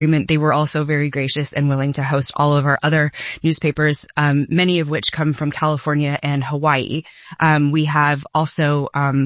agreement, they were also very gracious and willing to host all of our other newspapers, many of which come from California and Hawaii. We have also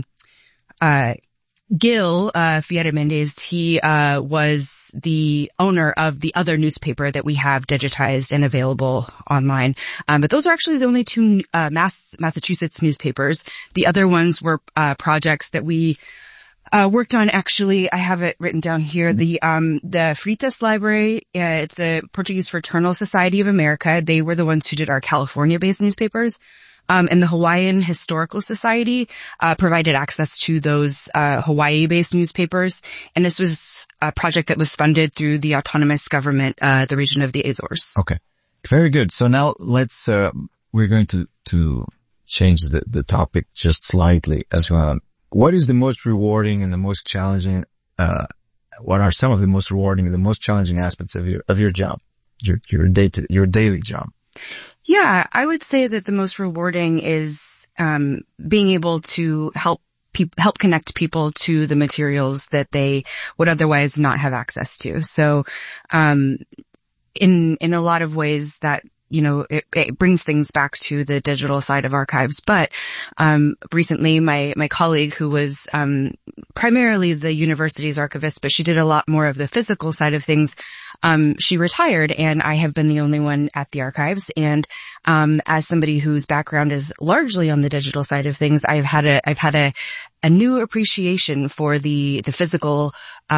Gil Fiera Mendez. He was the owner of the other newspaper that we have digitized and available online. But those are actually the only two Massachusetts newspapers. The other ones were projects that we worked on. Actually, I have it written down here. The Freitas Library, it's the Portuguese Fraternal Society of America. They were the ones who did our California-based newspapers. And the Hawaiian Historical Society provided access to those Hawaii-based newspapers. And this was a project that was funded through the autonomous government, the region of the Azores. Okay. Very good. So now let's we're going to change the topic just slightly as well. What is the most rewarding and the most challenging what are some of the most rewarding and the most challenging aspects of your job? Your daily job? Yeah, I would say that the most rewarding is being able to help connect people to the materials that they would otherwise not have access to. So in a lot of ways that, you know, it brings things back to the digital side of archives. But recently my colleague, who was primarily the university's archivist, but she did a lot more of the physical side of things, she retired, and I have been the only one at the archives. And as somebody whose background is largely on the digital side of things, I've had a new appreciation for the physical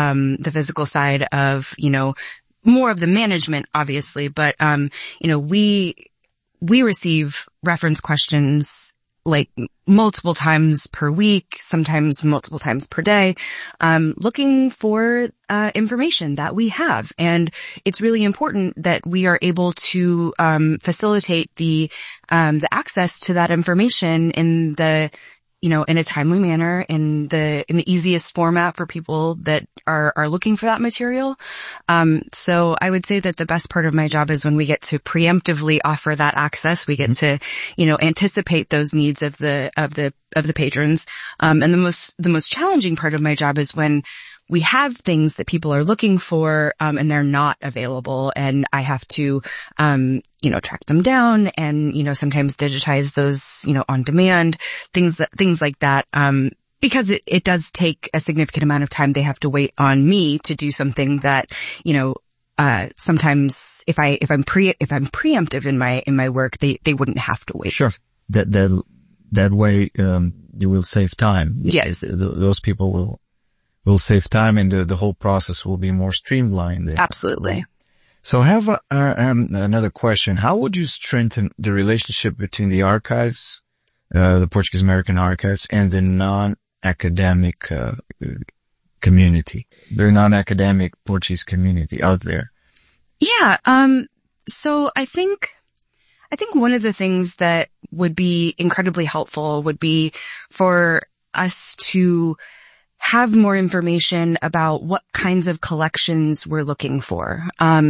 side of, you know, more of the management, obviously, but, you know, we receive reference questions like multiple times per week, sometimes multiple times per day, looking for, information that we have. And it's really important that we are able to, facilitate the access to that information in in a timely manner, in the easiest format for people that are looking for that material. So I would say that the best part of my job is when we get to preemptively offer that access. We get to, anticipate those needs of the patrons. And the most challenging part of my job is when we have things that people are looking for, and they're not available, and I have to, track them down and, sometimes digitize those, on demand, things like that. Because it does take a significant amount of time. They have to wait on me to do something that, sometimes if I'm preemptive in my work, they wouldn't have to wait. Sure. That way, you will save time. Yes. Those people will save time, and the whole process will be more streamlined. Absolutely. So I have another question. How would you strengthen the relationship between the archives, the Portuguese American archives, and the non-academic community, the non-academic Portuguese community out there? Yeah. So I think one of the things that would be incredibly helpful would be for us to have more information about what kinds of collections we're looking for.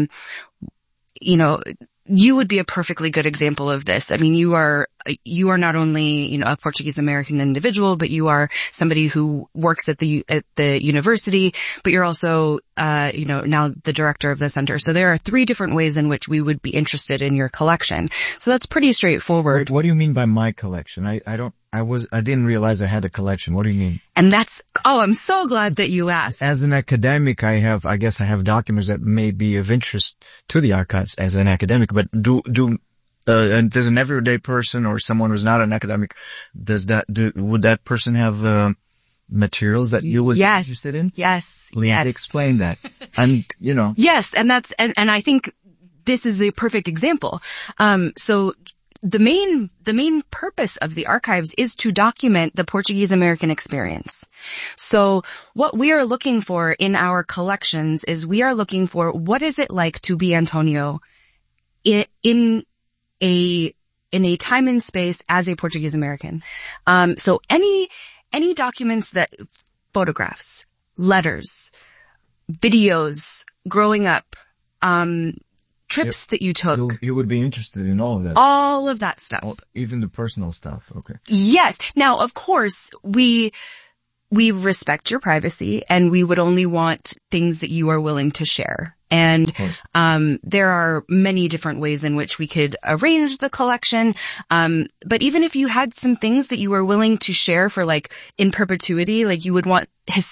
You would be a perfectly good example of this. I mean, you are not only, a Portuguese American individual, but you are somebody who works at the university, but you're also, now the director of the center. So there are 3 different ways in which we would be interested in your collection. So that's pretty straightforward. What do you mean by my collection? I didn't realize I had a collection. What do you mean? And I'm so glad that you asked. As an academic, I guess I have documents that may be of interest to the archives as an academic, but and does an everyday person or someone who's not an academic, would that person have, materials that you would be interested in? Yes. Please explain that. And, Yes. And and I think this is the perfect example. So the main purpose of the archives is to document the Portuguese American experience. So what we are looking for in our collections is we are looking for what is it like to be Antonio in a time and space as a Portuguese American. So any documents photographs, letters, videos, growing up, trips that you took. You would be interested in all of that. All of that stuff. Even the personal stuff. Okay. Yes. Now, of course, we we respect your privacy and we would only want things that you are willing to share. And, there are many different ways in which we could arrange the collection. But even if you had some things that you were willing to share for like in perpetuity, like you would want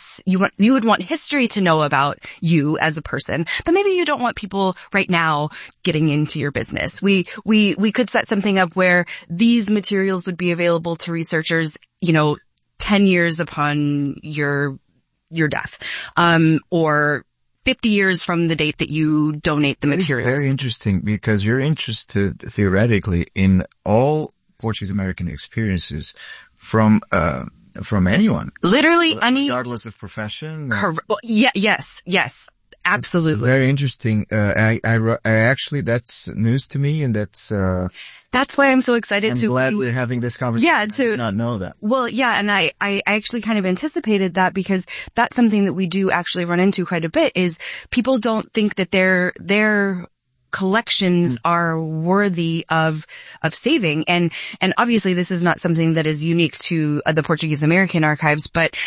history to know about you as a person, but maybe you don't want people right now getting into your business. We could set something up where these materials would be available to researchers, 10 years upon your death, or 50 years from the date that you donate the materials. Very interesting, because you're interested theoretically in all Portuguese American experiences from anyone. Literally any, regardless of profession. Yes, absolutely. Very interesting. I actually, that's news to me, and that's why I'm so excited I'm glad we're having this conversation. Yeah, I did not know that. Well, yeah, and I actually kind of anticipated that, because that's something that we do actually run into quite a bit, is people don't think that their collections are worthy of saving. And obviously this is not something that is unique to the Portuguese American archives, but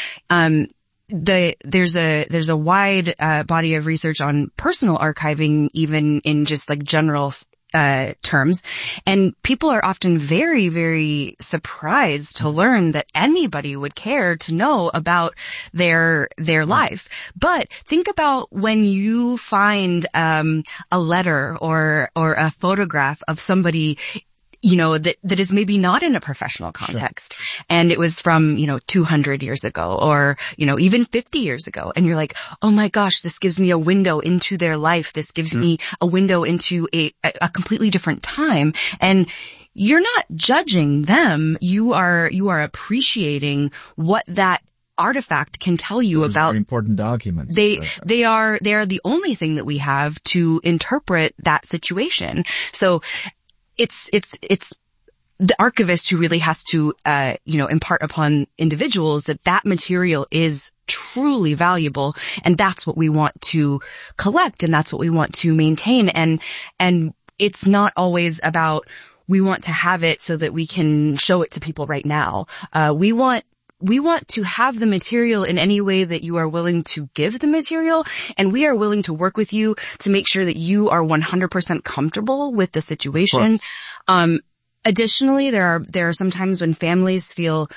there's a wide body of research on personal archiving, even in just like general terms, and people are often very, very surprised to learn that anybody would care to know about their life. But think about when you find a letter or a photograph of somebody that is maybe not in a professional context. Sure. And it was from, 200 years ago or, even 50 years ago. And you're like, oh my gosh, this gives me a window into their life. This gives me a window into a completely different time. And you're not judging them. You are appreciating what that artifact can tell you about very important documents. They are the only thing that we have to interpret that situation. So it's the archivist who really has to, impart upon individuals that material is truly valuable, and that's what we want to collect, and that's what we want to maintain. And it's not always about, we want to have it so that we can show it to people right now. We want to have the material in any way that you are willing to give the material, and we are willing to work with you to make sure that you are 100% comfortable with the situation. Additionally, there are some times when families feel,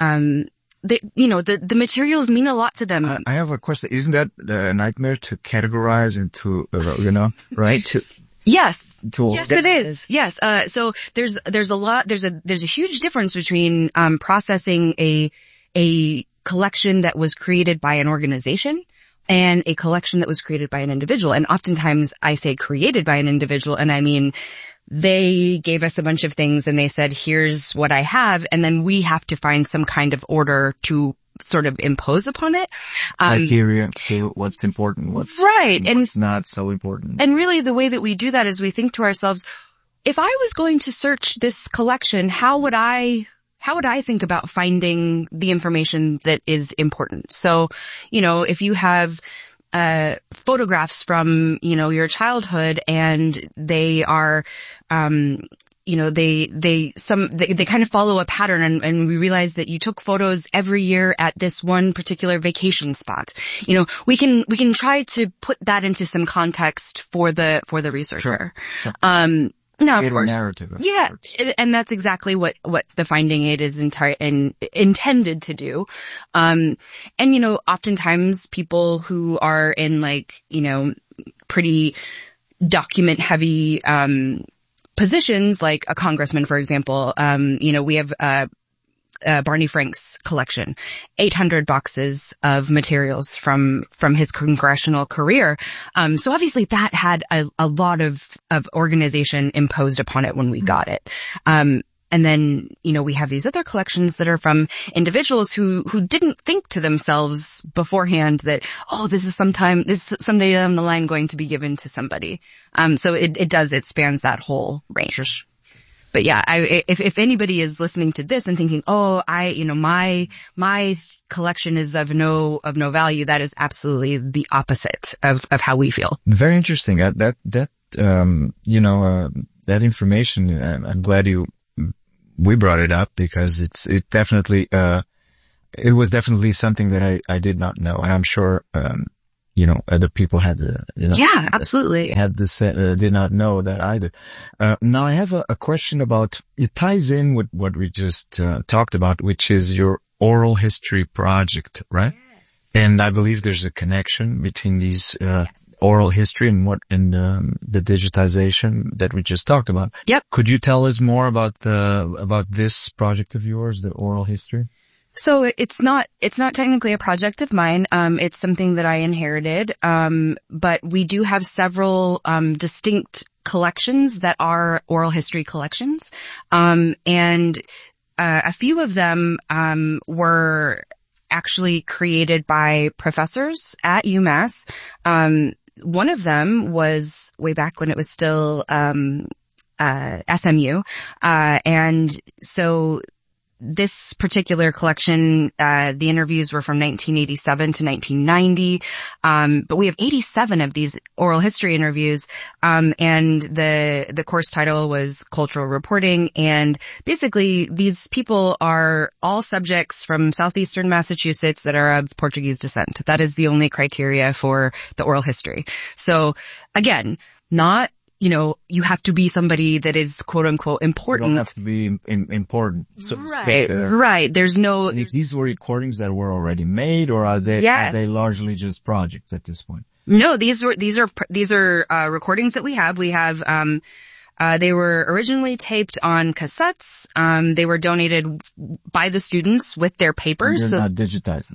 the materials mean a lot to them. I have a question. Isn't that a nightmare to categorize into, right? Yes. Yes, it is. Yes. So there's a huge difference between, processing a collection that was created by an organization and a collection that was created by an individual. And oftentimes I say created by an individual, and I mean, they gave us a bunch of things and they said, here's what I have. And then we have to find some kind of order to sort of impose upon it. Criteria to what's important, what's not so important. And really the way that we do that is we think to ourselves, if I was going to search this collection, how would I think about finding the information that is important? So, if you have photographs from, your childhood, and they are, they kind of follow a pattern, and we realize that you took photos every year at this one particular vacation spot. We can try to put that into some context for the researcher. Sure. No, of course. Narrative. Yeah, and that's exactly what the finding aid is intended to do. And oftentimes people who are in pretty document heavy positions, like a congressman, for example. We have Barney Frank's collection, 800 boxes of materials from his congressional career. So obviously that had a lot of organization imposed upon it when we got it. And then, we have these other collections that are from individuals who didn't think to themselves beforehand that, this is someday down the line going to be given to somebody. So it spans that whole range. But yeah, if anybody is listening to this and thinking, my collection is of no value, that is absolutely the opposite of how we feel. Very interesting. That information, I'm glad we brought it up, because it definitely, it was definitely something that I did not know. And I'm sure, other people had, yeah, absolutely. Had this, did not know that either. Now I have a question about, it ties in with what we just, talked about, which is your oral history project, right? Yes. And I believe there's a connection between these, Yes. oral history and the digitization that we just talked about. Yep. Could you tell us more about this project of yours, the oral history? So it's not technically a project of mine. It's something that I inherited. But we do have several, distinct collections that are oral history collections. And a few of them, were actually created by professors at UMass. One of them was way back when it was still, SMU. And so this particular collection, the interviews were from 1987 to 1990. But we have 87 of these oral history interviews. And the course title was Cultural Reporting. And basically these people are all subjects from southeastern Massachusetts that are of Portuguese descent. That is the only criteria for the oral history. So again, not, you have to be somebody that is quote unquote important. You don't have to be important. So Right. Right. There's no, these were recordings that were already made, or are they largely just projects at this point? No, these are recordings that we have. We have, they were originally taped on cassettes. They were donated by the students with their papers. They're not digitized.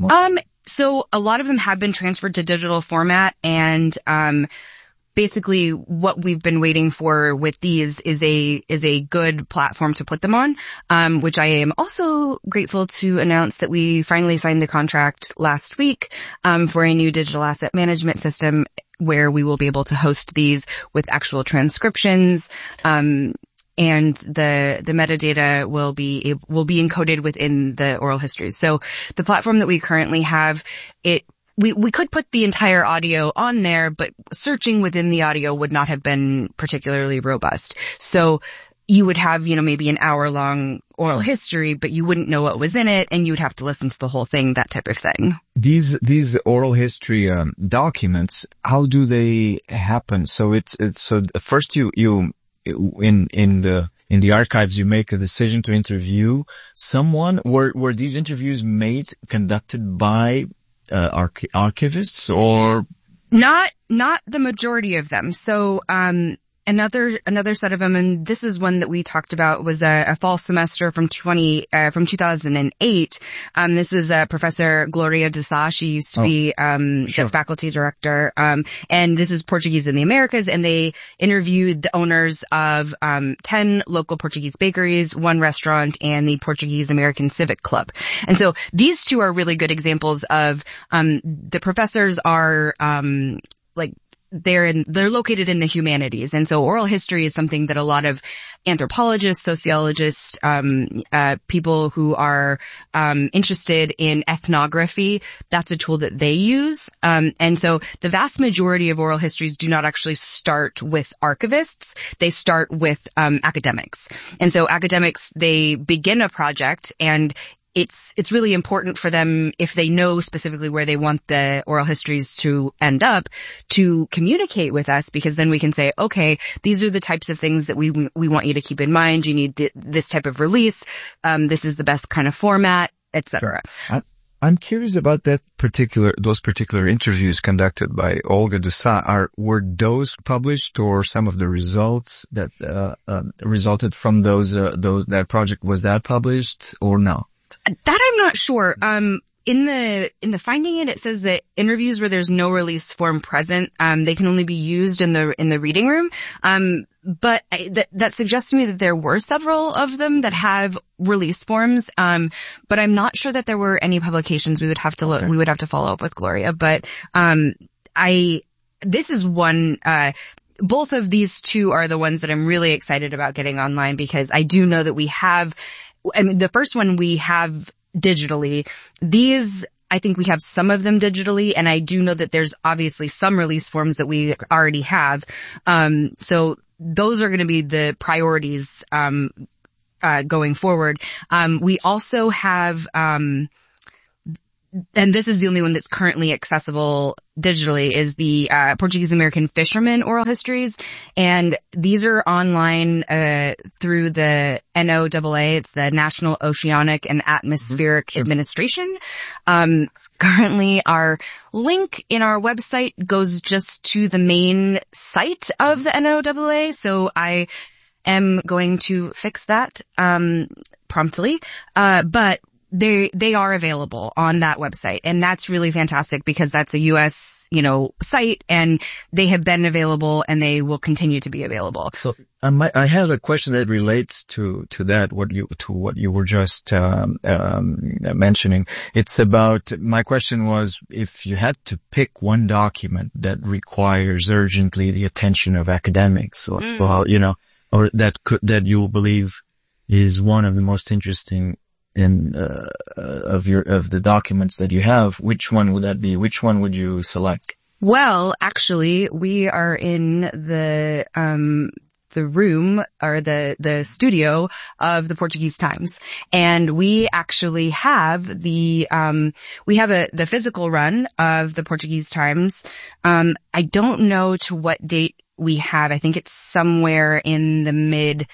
So a lot of them have been transferred to digital format, and, basically what we've been waiting for with these is a good platform to put them on, which I am also grateful to announce that we finally signed the contract last week, for a new digital asset management system where we will be able to host these with actual transcriptions, and the metadata will be encoded within the oral histories. So the platform that we currently have, we could put the entire audio on there, but searching within the audio would not have been particularly robust. So you would have, maybe an hour-long oral history, but you wouldn't know what was in it, and you would have to listen to the whole thing, that type of thing. These oral history documents, how do they happen? So so first you in the archives you make a decision to interview someone. Were these interviews conducted by archivists, or not the majority of them? So another set of them, and this is one that we talked about, was a fall semester from 2008. This was Professor Gloria de Sá. She used to be the faculty director, and this is Portuguese in the Americas, and they interviewed the owners of 10 local Portuguese bakeries, 1 restaurant, and the Portuguese American Civic Club. And so these two are really good examples of the professors are they're located in the humanities. And so oral history is something that a lot of anthropologists, sociologists, people who are interested in ethnography, that's a tool that they use. And so the vast majority of oral histories do not actually start with archivists. They start with academics. And so academics, they begin a project, and it's really important for them, if they know specifically where they want the oral histories to end up, to communicate with us, because then we can say, okay, these are the types of things that we want you to keep in mind. You need this type of release. This is the best kind of format, etc. Sure. I'm curious about those particular interviews conducted by Olga de Sá. Were those published, or some of the results that resulted from that project, was that published or no? That I'm not sure. In the finding it says that interviews where there's no release form present, they can only be used in the reading room. But that suggests to me that there were several of them that have release forms. But I'm not sure that there were any publications. We would have to we would have to follow up with Gloria. But, this is one, both of these two are the ones that I'm really excited about getting online, because I do know that we have, the first one we have digitally. These, I think we have some of them digitally, and I do know that there's obviously some release forms that we already have. So those are going to be the priorities, going forward. We also have, and this is the only one that's currently accessible digitally, is the Portuguese American Fishermen Oral Histories. And these are online through the NOAA. It's the National Oceanic and Atmospheric Administration. Currently, our link in our website goes just to the main site of the NOAA. So I am going to fix that promptly. But they are available on that website, and that's really fantastic because that's a U.S. site, and they have been available and they will continue to be available. So I have a question that relates to that, what you were just mentioning. It's about, my question was, if you had to pick one document that requires urgently the attention of academics, or that you believe is one of the most interesting of the documents that you have, which one would that be? Which one would you select? Well, actually, we are in the room, or the studio of the Portuguese Times, and we actually have the physical run of the Portuguese Times. I don't know to what date we have. I think it's somewhere in the mid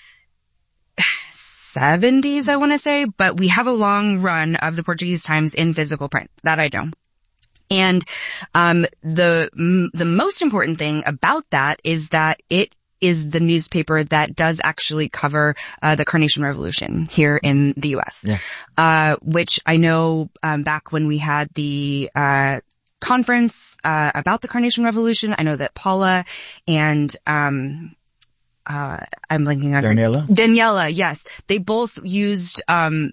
70s, I want to say, but we have a long run of the Portuguese Times in physical print. That I know. And the most important thing about that is that it is the newspaper that does actually cover the Carnation Revolution here in the U.S. Yeah. Which I know back when we had the conference about the Carnation Revolution, I know that Paula and I'm blanking on Daniela, yes. They both used,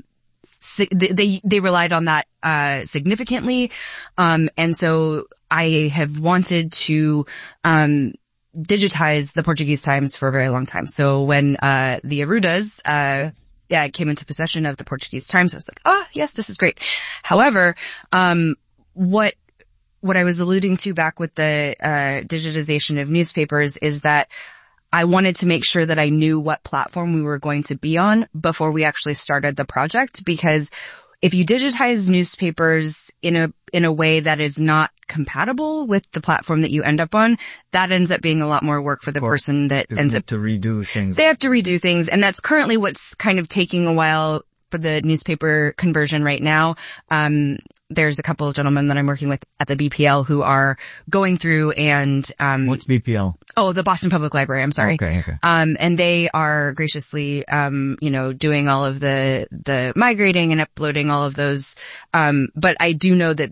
they relied on that, significantly. And so I have wanted to, digitize the Portuguese Times for a very long time. So when, the Arrudas, came into possession of the Portuguese Times, I was like, oh, yes, this is great. However, what I was alluding to back with the, digitization of newspapers is that I wanted to make sure that I knew what platform we were going to be on before we actually started the project, because if you digitize newspapers in a way that is not compatible with the platform that you end up on, that ends up being a lot more work for the person that ends up to redo things. They have to redo things, and that's currently what's kind of taking a while for the newspaper conversion right now. There's a couple of gentlemen that I'm working with at the BPL who are going through and, what's BPL? Oh, the Boston Public Library. I'm sorry. Okay. And they are graciously, doing all of the migrating and uploading all of those. But I do know that,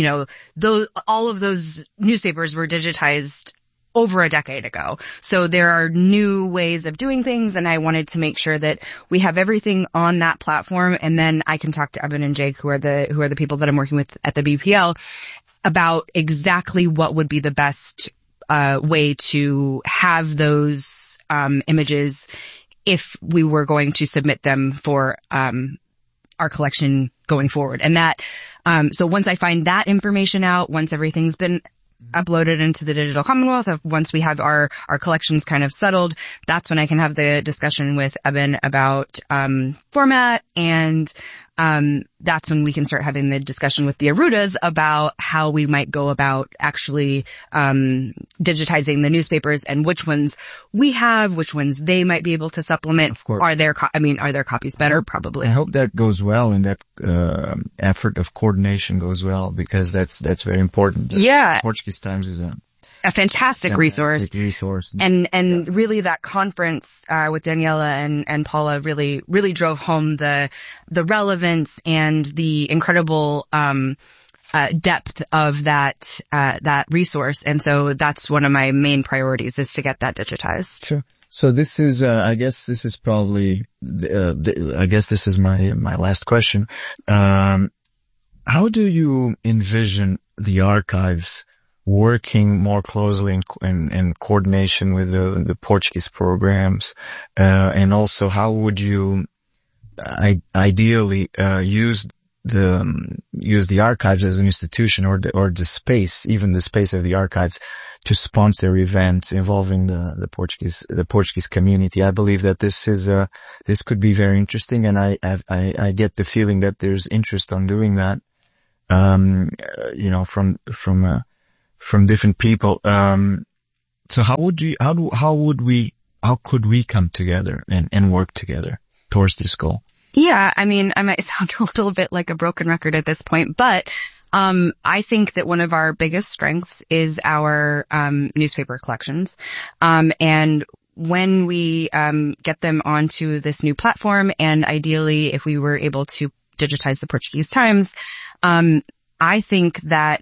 all of those newspapers were digitized over a decade ago. So there are new ways of doing things, and I wanted to make sure that we have everything on that platform, and then I can talk to Evan and Jake, who are the people that I'm working with at the BPL, about exactly what would be the best way to have those images if we were going to submit them for our collection going forward. And that so once I find that information out, once everything's been uploaded into the Digital Commonwealth, once we have our collections kind of settled, that's when I can have the discussion with Evan about format, and that's when we can start having the discussion with the Arrudas about how we might go about actually digitizing the newspapers, and which ones we have, which ones they might be able to supplement. Of course. Are their copies better? Probably. I hope that goes well, and that effort of coordination goes well, because that's very important. Yeah. Portuguese Times is a fantastic resource. And really that conference, with Daniela and Paula really drove home the relevance and the incredible, depth of that resource. And so that's one of my main priorities, is to get that digitized. Sure. So this is, I guess this is probably, I guess this is my last question. How do you envision the archives working more closely in coordination with the Portuguese programs? And also, how would you ideally use the archives as an institution, or the space, even the space of the archives, to sponsor events involving the Portuguese community? I believe that this could be very interesting, and I get the feeling that there's interest on doing that. from different people. So how could we come together and work together towards this goal? Yeah, I mean, I might sound a little bit like a broken record at this point, but I think that one of our biggest strengths is our newspaper collections. And when we get them onto this new platform, and ideally if we were able to digitize the Portuguese Times, I think that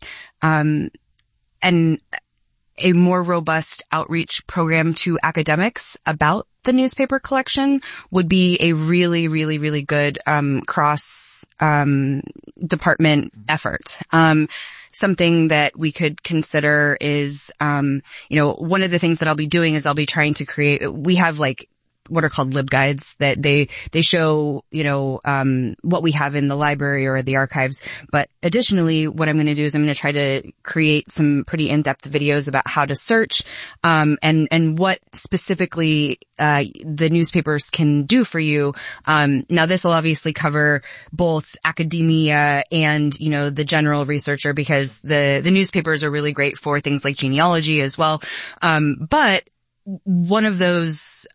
a more robust outreach program to academics about the newspaper collection would be a really, really, really good cross department effort. Something that we could consider is, one of the things that I'll be doing is I'll be trying to create, we have like what are called LibGuides that they show, what we have in the library or the archives. But additionally, what I'm going to do is I'm going to try to create some pretty in-depth videos about how to search, and what specifically, the newspapers can do for you. Now this will obviously cover both academia and, the general researcher, because the newspapers are really great for things like genealogy as well. But one of those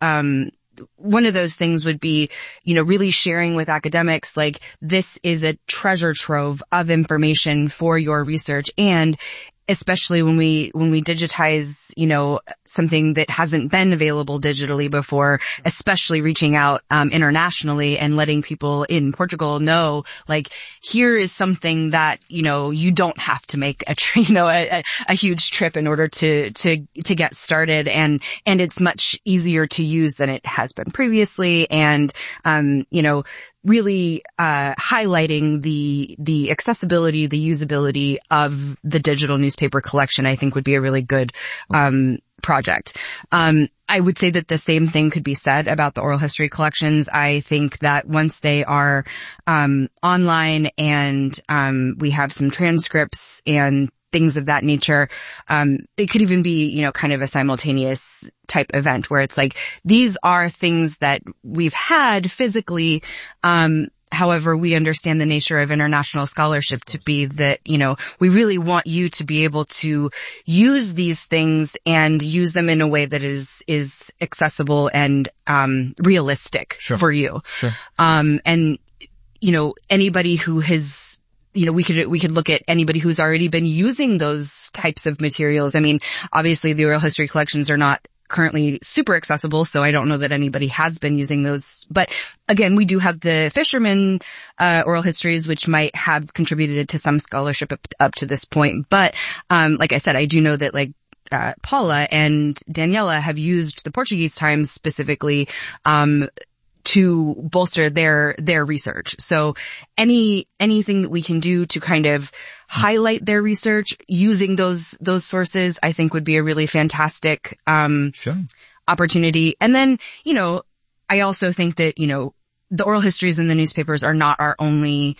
things would be, really sharing with academics, like, this is a treasure trove of information for your research. And especially when we digitize, something that hasn't been available digitally before, especially reaching out, internationally and letting people in Portugal know, like, here is something that, you don't have to make a huge trip in order to get started. And it's much easier to use than it has been previously. And, really highlighting the accessibility, the usability of the digital newspaper collection, I think would be a really good project. I would say that the same thing could be said about the oral history collections. I think that once they are online and we have some transcripts and things of that nature, it could even be, kind of a simultaneous type event where it's like, these are things that we've had physically. However, we understand the nature of international scholarship to be that, we really want you to be able to use these things and use them in a way that is accessible and realistic for you. Sure. And, anybody who has, we could look at anybody who's already been using those types of materials. I mean, obviously the oral history collections are not currently super accessible, so I don't know that anybody has been using those. But again, we do have the fishermen oral histories, which might have contributed to some scholarship up to this point. But like I said, I do know that Paula and Daniela have used the Portuguese Times specifically to bolster their research. So anything that we can do to kind of highlight their research using those sources, I think would be a really fantastic opportunity. And then, I also think that, the oral histories in the newspapers are not our only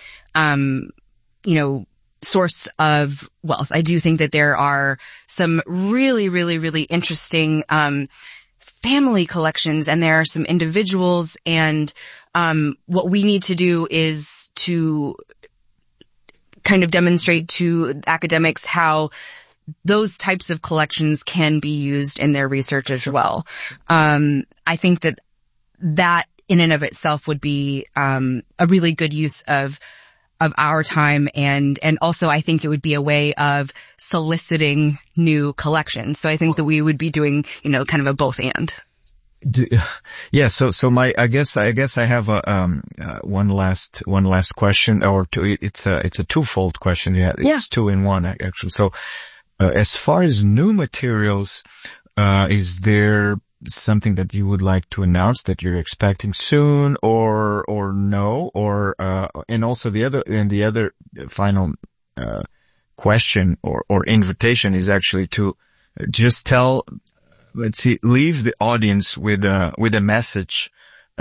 source of wealth. I do think that there are some really, really, really interesting family collections, and there are some individuals, and what we need to do is to kind of demonstrate to academics how those types of collections can be used in their research as well. I think that in and of itself would be a really good use of our time, and also I think it would be a way of soliciting new collections. So I think that we would be doing, kind of a both and. Yeah. So I guess I have one last question, or two. It's a twofold question. Yeah. It's two in one, actually. So, as far as new materials, is there something that you would like to announce that you're expecting soon, or no, or and also the other final question or invitation is actually to just leave the audience with a message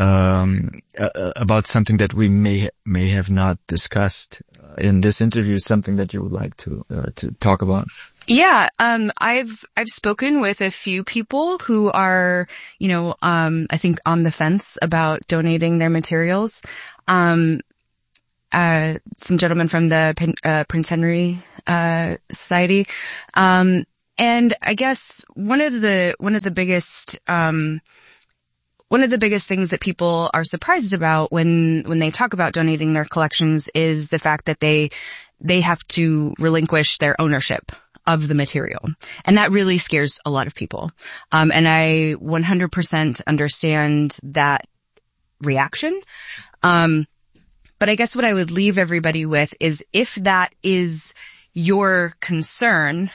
about something that we may have not discussed in this interview, something that you would like to talk about. Yeah, I've spoken with a few people who are, I think on the fence about donating their materials. some gentlemen from the Prince Henry Society. And I guess one of the biggest things that people are surprised about when they talk about donating their collections is the fact that they have to relinquish their ownership of the material. And that really scares a lot of people. And I 100% understand that reaction. But I guess what I would leave everybody with is, if that is your concern,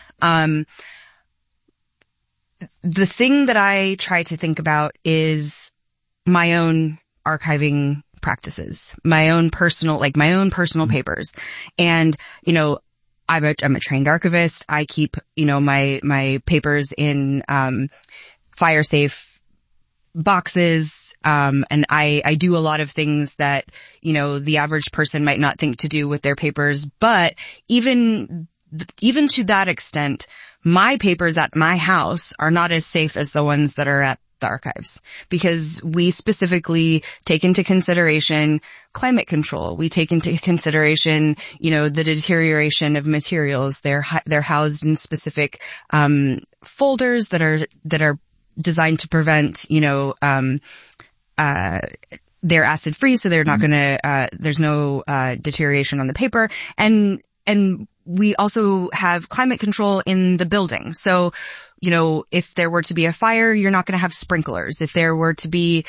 the thing that I try to think about is my own archiving practices, my own personal papers. And, I'm a trained archivist. I keep, my papers in, fire safe boxes. And I do a lot of things that, the average person might not think to do with their papers. But even to that extent, my papers at my house are not as safe as the ones that are at the archives, because we specifically take into consideration climate control. We take into consideration, the deterioration of materials. They're housed in specific, folders that are designed to prevent, they're acid free, so they're not gonna, there's no, deterioration on the paper. And we also have climate control in the building. So, if there were to be a fire, you're not going to have sprinklers. If there were to be,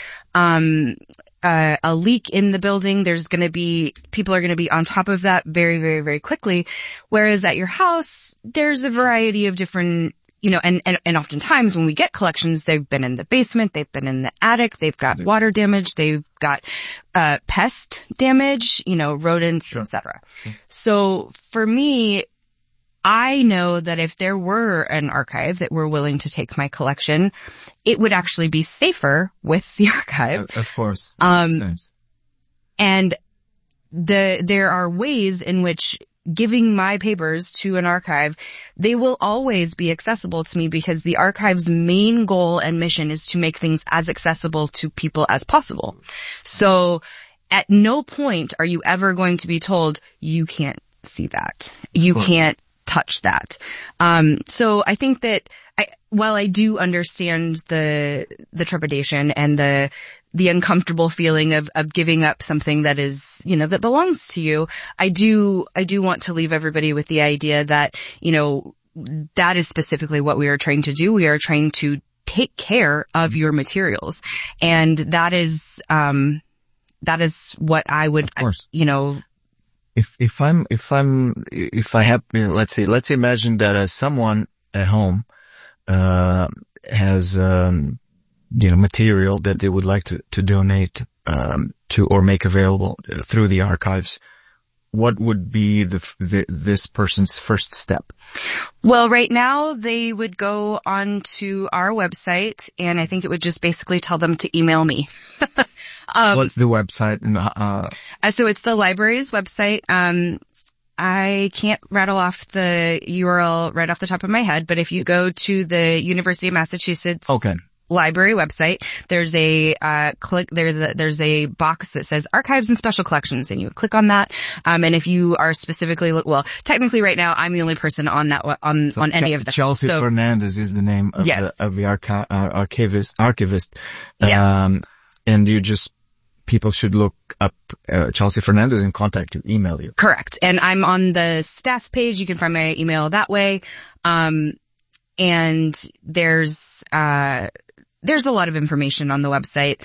a leak in the building, people are going to be on top of that very, very, very quickly. Whereas at your house, there's a variety of different, and oftentimes when we get collections, they've been in the basement, they've been in the attic, they've got water damage, they've got, pest damage, rodents, sure, etc. Sure. So for me, I know that if there were an archive that were willing to take my collection, it would actually be safer with the archive. Of course. And there are ways in which giving my papers to an archive, they will always be accessible to me, because the archive's main goal and mission is to make things as accessible to people as possible. So at no point are you ever going to be told, you can't see that. You can't touch that. So I think that while I do understand the trepidation and the uncomfortable feeling of giving up something that is, that belongs to you, I do want to leave everybody with the idea that, that is specifically what we are trying to do. We are trying to take care of your materials. And that is what I would, If I have, let's imagine that someone at home, has, material that they would like to donate, to, or make available through the archives. What would be this person's first step? Well, right now they would go onto our website, and I think it would just basically tell them to email me. What's the website? So it's the library's website. I can't rattle off the URL right off the top of my head, but if you go to the University of Massachusetts library website, there's a there's a box that says Archives and Special Collections, and you click on that. And if you are specifically technically right now I'm the only person on that on any of them. Chelsea Fernandez is the name of the archivist. Yes. And people should look up Chelsea Fernandez and contact you, email you. Correct. And I'm on the staff page. You can find my email that way. And there's a lot of information on the website.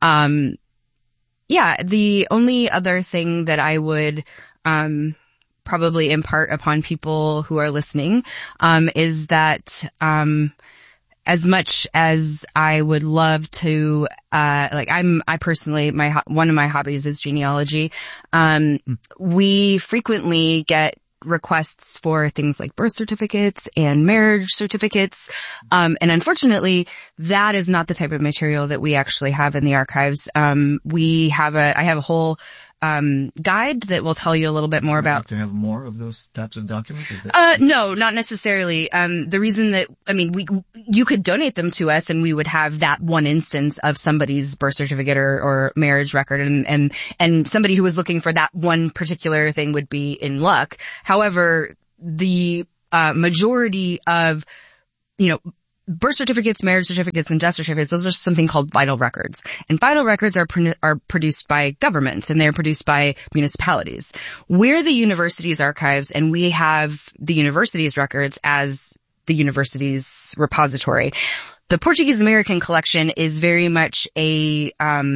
The only other thing that I would probably impart upon people who are listening is that as much as I would love to, I personally, one of my hobbies is genealogy. We frequently get requests for things like birth certificates and marriage certificates. And unfortunately, that is not the type of material that we actually have in the archives. I have a whole guide that will tell you a little bit more about. Do you have more of those types of documents? No, not necessarily. The reason that, you could donate them to us and we would have that one instance of somebody's birth certificate or marriage record, and somebody who was looking for that one particular thing would be in luck. However, the majority of, birth certificates, marriage certificates, and death certificates, those are something called vital records. And vital records are produced by governments, and they're produced by municipalities. We're the university's archives, and we have the university's records as the university's repository. The Portuguese American collection is very much a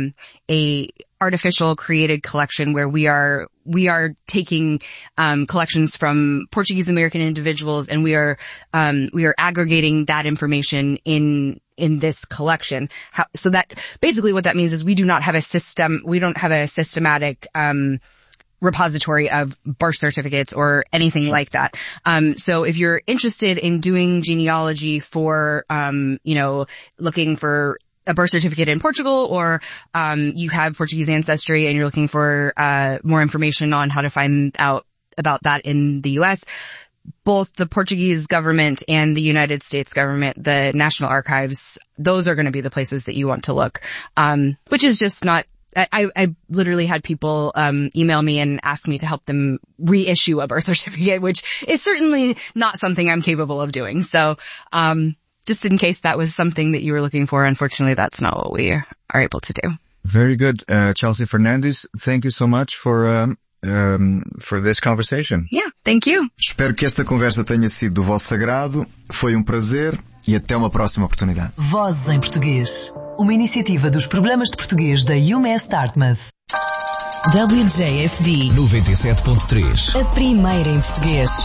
artificial created collection where we are taking collections from Portuguese American individuals, and we are aggregating that information in this collection. So that basically what that means is we don't have a systematic repository of birth certificates or anything like that. So if you're interested in doing genealogy for, looking for a birth certificate in Portugal, or you have Portuguese ancestry and you're looking for more information on how to find out about that in the U.S., both the Portuguese government and the United States government, the National Archives, those are going to be the places that you want to look, which is just not. I literally had people email me and ask me to help them reissue a birth certificate, which is certainly not something I'm capable of doing. So just in case that was something that you were looking for, unfortunately, that's not what we are able to do. Very good. Chelsea Fernandes, thank you so much for this conversation. Yeah, thank you. Espero que esta conversa tenha sido do vosso agrado. Foi prazer e até uma próxima oportunidade. Vozes em Português. Uma iniciativa dos programas de português da UMass Dartmouth. WJFD 97.3. A primeira em português.